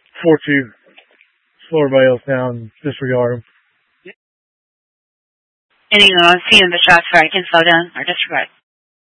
4-2. Slow everybody else down. Disregard them. Anyone see in the shots fired, I can slow down or disregard.